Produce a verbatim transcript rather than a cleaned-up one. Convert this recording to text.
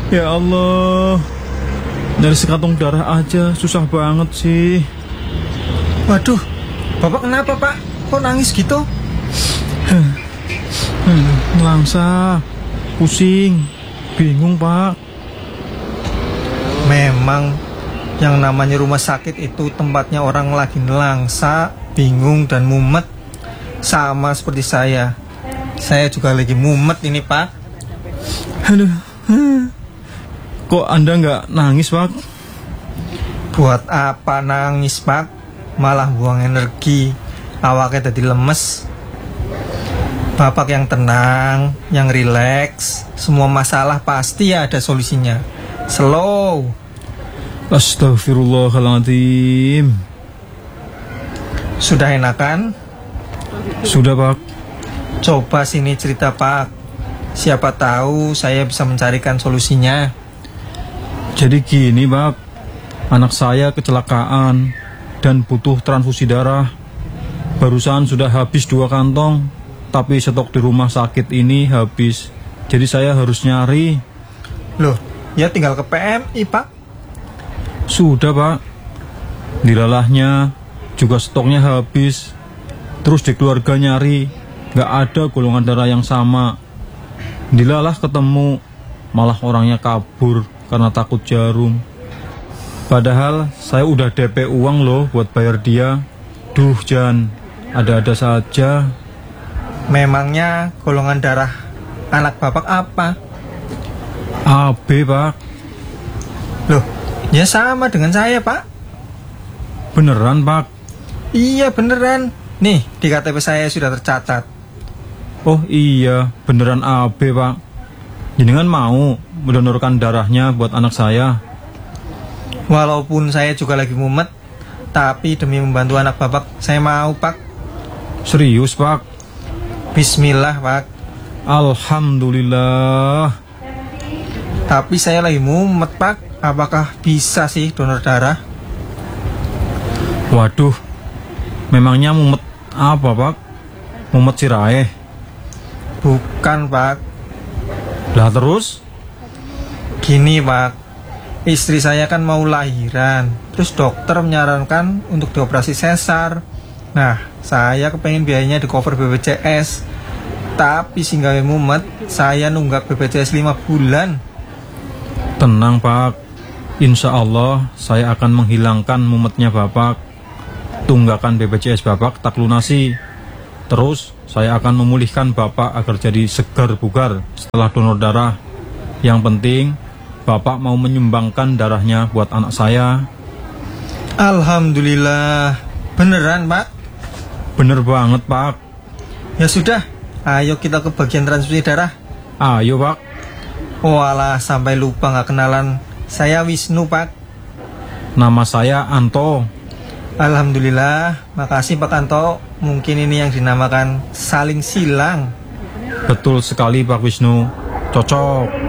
Ya Allah, dari sekantong darah aja susah banget sih. Waduh, Bapak kenapa Pak? Kok nangis gitu? Hmm, Melangsa, pusing, bingung Pak. Memang yang namanya rumah sakit itu tempatnya orang lagi nelangsa, bingung dan mumet. Sama seperti saya. Saya juga lagi mumet ini Pak. Aduh, kok Anda nggak nangis Pak? Buat apa nangis Pak? Malah buang energi, awaknya jadi lemes. Bapak yang tenang, yang rileks. Semua masalah pasti ada solusinya. Slow. Astagfirullahaladzim. Sudah enakan? Sudah Pak. Coba sini cerita Pak. Siapa tahu saya bisa mencarikan solusinya. Jadi gini Pak, anak saya kecelakaan dan butuh transfusi darah. Barusan sudah habis dua kantong, tapi stok di rumah sakit ini habis. Jadi saya harus nyari. Loh, ya tinggal ke P M I Pak. Sudah Pak. Dilalahnya juga stoknya habis. Terus di keluarga nyari, gak ada golongan darah yang sama. Dilalah ketemu, malah orangnya kabur karena takut jarum. Padahal saya udah D P uang loh buat bayar dia. Duh Jan, ada-ada saja. Memangnya golongan darah anak Bapak apa? A B Pak. Loh, ya sama dengan saya Pak. Beneran Pak? Iya beneran. Nih, di K T P saya sudah tercatat. Oh iya, beneran A B Pak. Jenengan mau mendonorkan darahnya buat anak saya? Walaupun saya juga lagi mumet, tapi demi membantu anak Bapak, saya mau Pak. Serius Pak? Bismillah Pak. Alhamdulillah. Tapi saya lagi mumet Pak. Apakah bisa sih donor darah? Waduh, memangnya mumet apa Pak? Mumet siraeh? Bukan Pak. Lah terus? Gini Pak, istri saya kan mau lahiran. Terus dokter menyarankan untuk dioperasi sesar. Nah, saya kepengen biayanya di cover B P J S. Tapi sehingga mumet, saya nunggak B P J S lima bulan. Tenang Pak, insya Allah saya akan menghilangkan mumetnya Bapak. Tunggakan B P J S Bapak tak lunasi. Terus saya akan memulihkan Bapak agar jadi segar bugar setelah donor darah. Yang penting Bapak mau menyumbangkan darahnya buat anak saya. Alhamdulillah. Beneran Pak? Bener banget Pak. Ya sudah, ayo kita ke bagian transfusi darah. Ayo Pak. Walah, sampai lupa gak kenalan. Saya Wisnu Pak. Nama saya Anto. Alhamdulillah, makasih Pak Anto. Mungkin ini yang dinamakan saling silang. Betul sekali Pak Wisnu. Cocok.